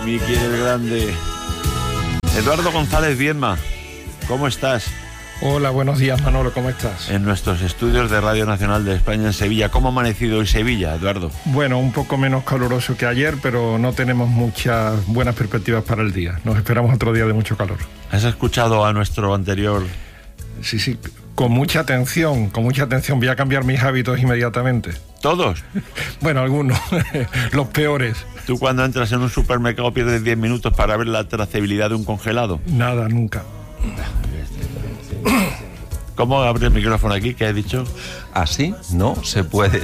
Miki el Grande. Eduardo González Viedma, ¿cómo estás? Hola, buenos días, Manolo, ¿cómo estás? En nuestros estudios de Radio Nacional de España en Sevilla. ¿Cómo ha amanecido hoy Sevilla, Eduardo? Bueno, un poco menos caluroso que ayer, pero no tenemos muchas buenas perspectivas para el día. Nos esperamos otro día de mucho calor. ¿Has escuchado a nuestro anterior? Sí, con mucha atención. Voy a cambiar mis hábitos inmediatamente. ¿Todos? Bueno, algunos, los peores. ¿Tú cuando entras en un supermercado pierdes 10 minutos para ver la trazabilidad de un congelado? Nada, nunca. ¿Cómo abre el micrófono aquí? ¿Qué has dicho? Así no se puede.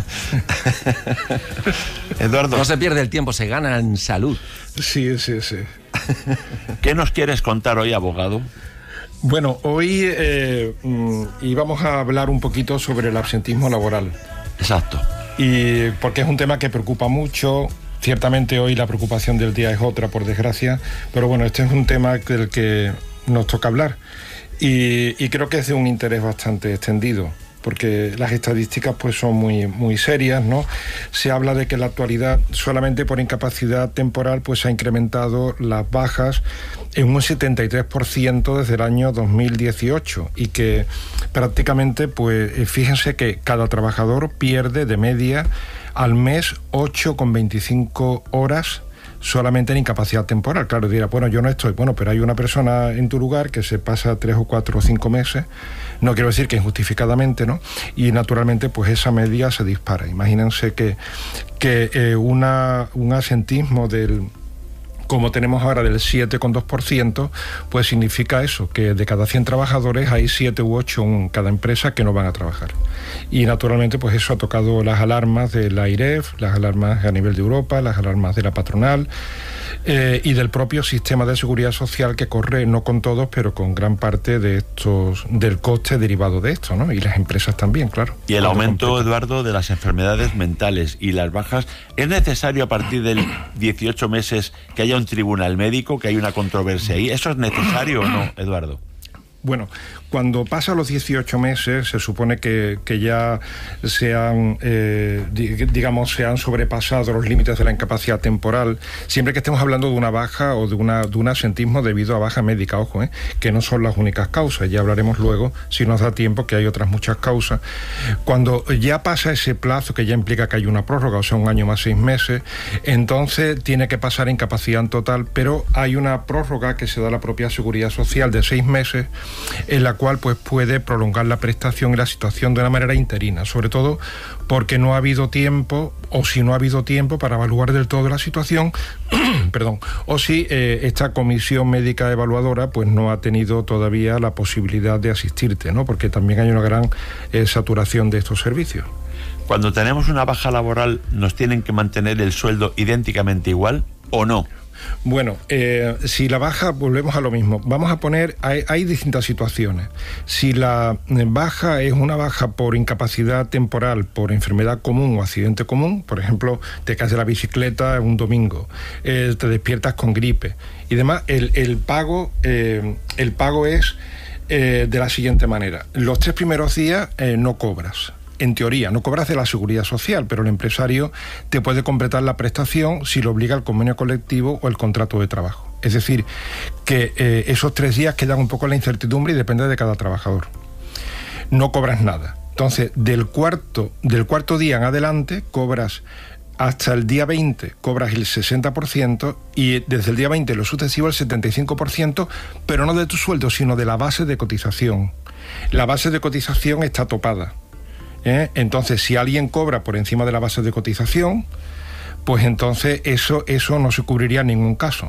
Eduardo. No se pierde el tiempo, se gana en salud. Sí. ¿Qué nos quieres contar hoy, abogado? Bueno, hoy íbamos a hablar un poquito sobre el absentismo laboral. Exacto. Y porque es un tema que preocupa mucho. Ciertamente hoy la preocupación del día es otra, por desgracia, pero bueno, este es un tema del que nos toca hablar y creo que es de un interés bastante extendido, porque las estadísticas pues son muy serias, ¿no? Se habla de que en la actualidad solamente por incapacidad temporal pues se ha incrementado las bajas en un 73% desde el año 2018 y que prácticamente pues fíjense que cada trabajador pierde de media al mes 8,25 horas solamente en incapacidad temporal. Claro, dirá, bueno, yo no estoy, bueno, pero hay una persona en tu lugar que se pasa 3 o 4 o 5 meses, no quiero decir que injustificadamente, ¿no? Y naturalmente, pues esa media se dispara. Imagínense que un asentismo como tenemos ahora del 7,2%, pues significa eso, que de cada 100 trabajadores hay 7 u 8 en cada empresa que no van a trabajar. Y naturalmente pues eso ha tocado las alarmas de la AIREF, las alarmas a nivel de Europa, las alarmas de la patronal y del propio sistema de seguridad social que corre, no con todos, pero con gran parte de del coste derivado de esto, ¿no? Y las empresas también, claro. Y el aumento, Eduardo, de las enfermedades mentales y las bajas, ¿es necesario a partir del 18 meses que haya un tribunal médico, que haya una controversia ahí? ¿Eso es necesario o no, Eduardo? Bueno, cuando pasa los 18 meses se supone que ya se han sobrepasado los límites de la incapacidad temporal, siempre que estemos hablando de una baja o de un asentismo debido a baja médica, ojo, que no son las únicas causas, ya hablaremos luego, si nos da tiempo, que hay otras muchas causas. Cuando ya pasa ese plazo, que ya implica que hay una prórroga, o sea, 1 año más 6 meses, entonces tiene que pasar a incapacidad en total, pero hay una prórroga que se da a la propia Seguridad Social de 6 meses, en la cual pues puede prolongar la prestación y la situación de una manera interina, sobre todo porque no ha habido tiempo, o si no ha habido tiempo para evaluar del todo la situación, perdón, o si esta comisión médica evaluadora pues no ha tenido todavía la posibilidad de asistirte, ¿no? Porque también hay una gran saturación de estos servicios. Cuando tenemos una baja laboral, ¿nos tienen que mantener el sueldo idénticamente igual o no? Bueno, si la baja, volvemos a lo mismo. Vamos a poner, hay distintas situaciones. Si la baja es una baja por incapacidad temporal, por enfermedad común o accidente común, por ejemplo, te caes de la bicicleta un domingo, te despiertas con gripe y demás, el pago es de la siguiente manera. Los 3 primeros días no cobras. En teoría, no cobras de la Seguridad Social, pero el empresario te puede completar la prestación si lo obliga el convenio colectivo o el contrato de trabajo. Es decir, que esos 3 días quedan un poco en la incertidumbre y depende de cada trabajador. No cobras nada. Entonces, del cuarto día en adelante, cobras hasta el día 20, cobras el 60% y desde el día 20 lo sucesivo el 75%, pero no de tu sueldo, sino de la base de cotización. La base de cotización está topada. Entonces, si alguien cobra por encima de la base de cotización, pues entonces eso no se cubriría en ningún caso.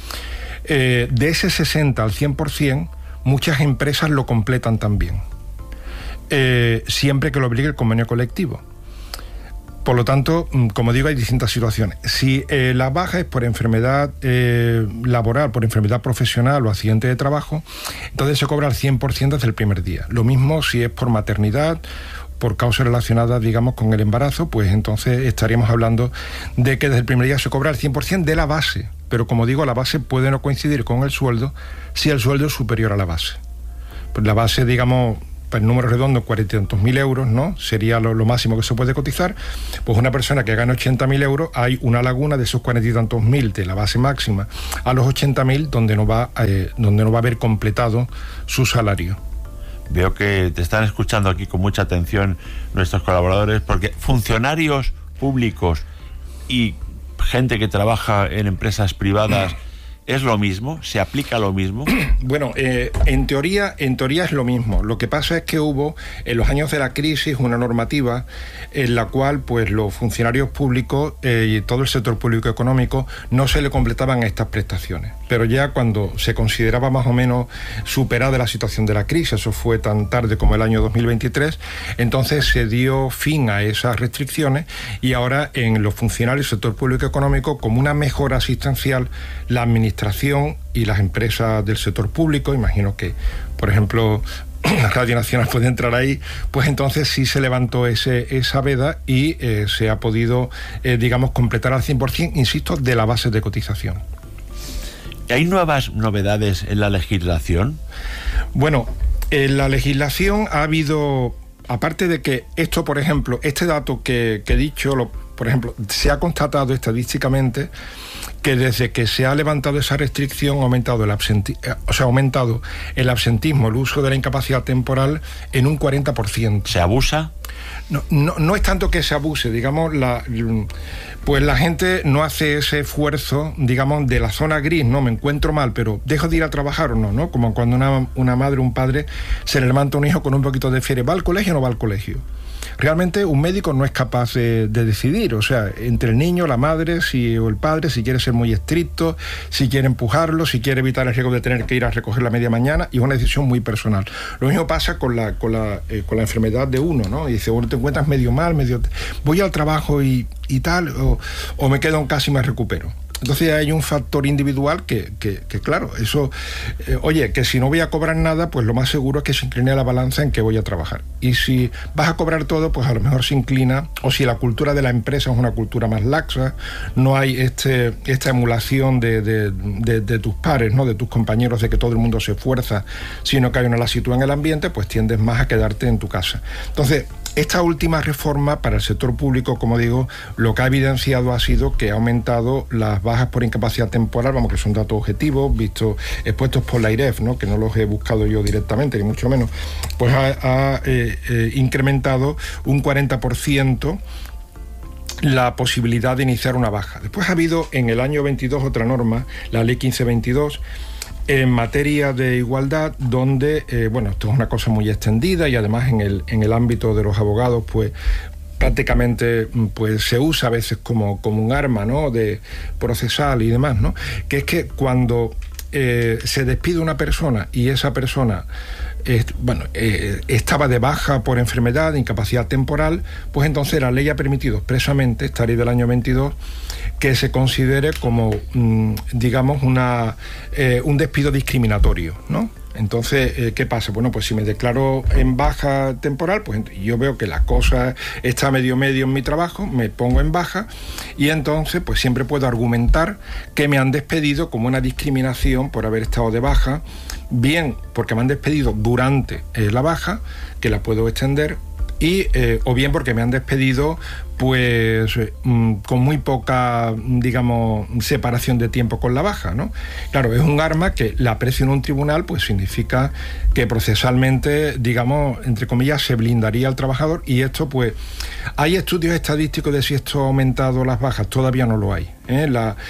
De ese 60 al 100%, muchas empresas lo completan también, siempre que lo obligue el convenio colectivo. Por lo tanto, como digo, hay distintas situaciones. Si la baja es por enfermedad laboral, por enfermedad profesional o accidente de trabajo, entonces se cobra al 100% desde el primer día. Lo mismo si es por maternidad, por causas relacionadas, digamos, con el embarazo, pues entonces estaríamos hablando de que desde el primer día se cobra el 100% de la base. Pero como digo, la base puede no coincidir con el sueldo si el sueldo es superior a la base. Pues la base, digamos, para el número redondo, 40 y tantos mil euros, ¿no? Sería lo máximo que se puede cotizar. Pues una persona que gana 80.000 euros, hay una laguna de esos 40 y tantos mil de la base máxima a los 80.000 donde no va a haber completado su salario. Veo que te están escuchando aquí con mucha atención nuestros colaboradores, porque funcionarios públicos y gente que trabaja en empresas privadas, ¿es lo mismo? ¿Se aplica lo mismo? Bueno, en teoría es lo mismo. Lo que pasa es que hubo, en los años de la crisis, una normativa en la cual pues los funcionarios públicos y todo el sector público económico no se le completaban estas prestaciones. Pero ya cuando se consideraba más o menos superada la situación de la crisis, eso fue tan tarde como el año 2023, entonces se dio fin a esas restricciones y ahora en los funcionarios del sector público económico, como una mejora asistencial, la administración y las empresas del sector público, imagino que, por ejemplo, la Radio Nacional puede entrar ahí, pues entonces sí se levantó esa veda y se ha podido, digamos, completar al 100%, insisto, de la base de cotización. ¿Hay nuevas novedades en la legislación? Bueno, en la legislación ha habido, aparte de que esto, por ejemplo, este dato que he dicho, por ejemplo, se ha constatado estadísticamente que desde que se ha levantado esa restricción ha aumentado el absentismo, el uso de la incapacidad temporal en un 40%. ¿Se abusa? No es tanto que se abuse, digamos, pues la gente no hace ese esfuerzo, digamos, de la zona gris, no, me encuentro mal, pero dejo de ir a trabajar o no, ¿no? Como cuando una madre o un padre se le levanta un hijo con un poquito de fiebre, ¿va al colegio o no va al colegio? Realmente un médico no es capaz de decidir, o sea, entre el niño, la madre o el padre, si quiere ser muy estricto, si quiere empujarlo, si quiere evitar el riesgo de tener que ir a recoger la media mañana, y es una decisión muy personal. Lo mismo pasa con la enfermedad de uno, ¿no? Y dice, bueno, te encuentras medio mal, voy al trabajo y tal, o me quedo en casa y me recupero. Entonces hay un factor individual que claro, eso, oye, que si no voy a cobrar nada, pues lo más seguro es que se incline la balanza en que voy a trabajar. Y si vas a cobrar todo, pues a lo mejor se inclina, o si la cultura de la empresa es una cultura más laxa, no hay esta emulación de tus pares, ¿no? De tus compañeros, de que todo el mundo se esfuerza, sino que hay una lasitud en el ambiente, pues tiendes más a quedarte en tu casa. Entonces, esta última reforma para el sector público, como digo, lo que ha evidenciado ha sido que ha aumentado las bajas por incapacidad temporal, vamos, que son datos objetivos, expuestos por la AIREF, ¿no? Que no los he buscado yo directamente, ni mucho menos, pues ha incrementado un 40% la posibilidad de iniciar una baja. Después ha habido en el año 22 otra norma, la Ley 1522, en materia de igualdad, donde, bueno, esto es una cosa muy extendida y además en el ámbito de los abogados, pues prácticamente pues se usa a veces como un arma, ¿no? De procesal y demás, ¿no? Que es que cuando se despide una persona y esa persona estaba de baja por enfermedad, de incapacidad temporal, pues entonces la ley ha permitido expresamente, esta ley del año 22, que se considere como, digamos, un despido discriminatorio, ¿no? Entonces, ¿qué pasa? Bueno, pues si me declaro en baja temporal, pues yo veo que la cosa está medio en mi trabajo, me pongo en baja y entonces pues siempre puedo argumentar que me han despedido como una discriminación por haber estado de baja, bien porque me han despedido durante la baja, que la puedo extender, o bien porque me han despedido pues con muy poca, digamos, separación de tiempo con la baja, ¿no? Claro, es un arma que la aprecio en un tribunal, pues significa que procesalmente, digamos, entre comillas, se blindaría al trabajador, y esto, pues, hay estudios estadísticos de si esto ha aumentado las bajas, todavía no lo hay, ¿eh?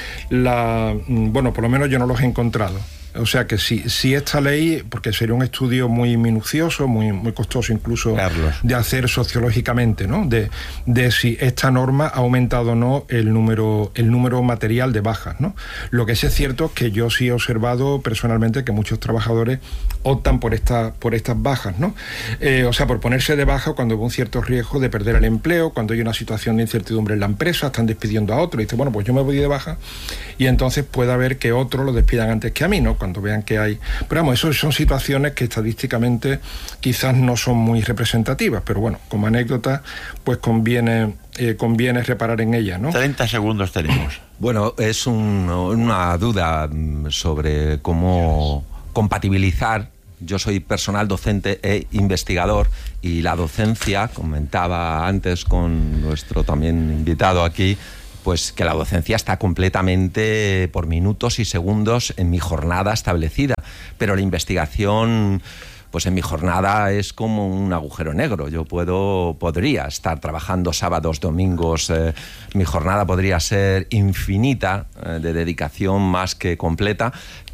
Bueno, por lo menos yo no los he encontrado. O sea que si esta ley, porque sería un estudio muy minucioso, muy costoso incluso, Carlos, de hacer sociológicamente, ¿no? De si esta norma ha aumentado o no el número material de bajas, ¿no? Lo que sí es cierto es que yo sí he observado personalmente que muchos trabajadores optan por estas bajas, ¿no? O sea, por ponerse de baja cuando hay un cierto riesgo de perder el empleo, cuando hay una situación de incertidumbre en la empresa, están despidiendo a otro, y dice, bueno, pues yo me voy de baja, y entonces puede haber que otros lo despidan antes que a mí, ¿no? Cuando vean que hay... Pero vamos, eso son situaciones que estadísticamente quizás no son muy representativas, pero bueno, como anécdota, pues conviene reparar en ellas, ¿no? 30 segundos tenemos. Bueno, es una duda sobre cómo compatibilizar Yo soy personal docente e investigador, y la docencia, comentaba antes con nuestro también invitado aquí, pues que la docencia está completamente por minutos y segundos en mi jornada establecida, pero la investigación, pues en mi jornada es como un agujero negro. Yo podría estar trabajando sábados, domingos, mi jornada podría ser infinita, de dedicación más que completa.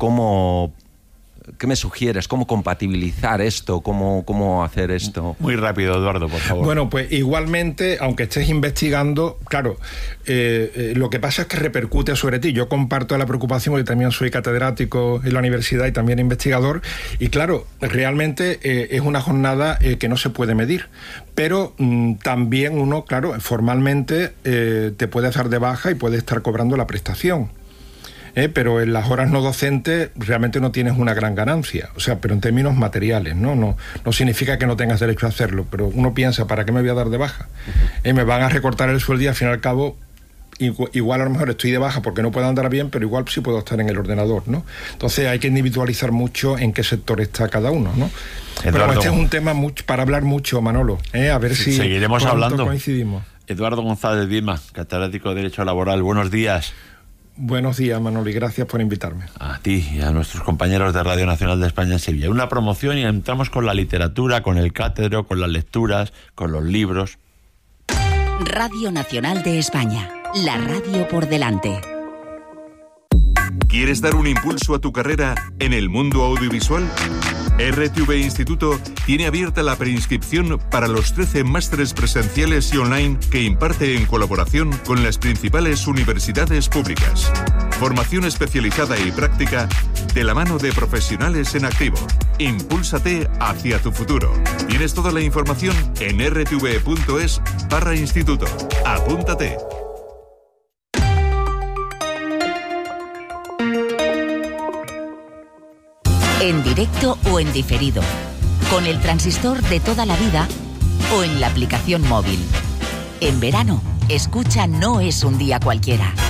¿Qué me sugieres? ¿Cómo compatibilizar esto? ¿Cómo hacer esto? Muy rápido, Eduardo, por favor. Bueno, pues igualmente, aunque estés investigando, claro, lo que pasa es que repercute sobre ti. Yo comparto la preocupación, porque también soy catedrático en la universidad y también investigador, y claro, realmente es una jornada que no se puede medir, pero también uno, claro, formalmente te puede dar de baja y puede estar cobrando la prestación. Pero en las horas no docentes realmente no tienes una gran ganancia, o sea, pero en términos materiales, no significa que no tengas derecho a hacerlo, pero uno piensa, ¿para qué me voy a dar de baja? Me van a recortar el sueldo y al fin y al cabo igual a lo mejor estoy de baja porque no puedo andar bien, pero igual sí puedo estar en el ordenador, ¿no? Entonces hay que individualizar mucho en qué sector está cada uno, ¿no? Eduardo, pero este es un tema para hablar mucho, Manolo, a ver si seguiremos hablando. Coincidimos. Eduardo González Dima, catedrático de Derecho Laboral, buenos días. Buenos días, Manolo, y gracias por invitarme. A ti y a nuestros compañeros de Radio Nacional de España en Sevilla. Una promoción y entramos con la literatura, con el cátedro, con las lecturas, con los libros. Radio Nacional de España, la radio por delante. ¿Quieres dar un impulso a tu carrera en el mundo audiovisual? RTV Instituto tiene abierta la preinscripción para los 13 másteres presenciales y online que imparte en colaboración con las principales universidades públicas. Formación especializada y práctica de la mano de profesionales en activo. Impúlsate hacia tu futuro. Tienes toda la información en rtv.es/instituto. Apúntate. En directo o en diferido, con el transistor de toda la vida o en la aplicación móvil. En verano, escucha No es un día cualquiera.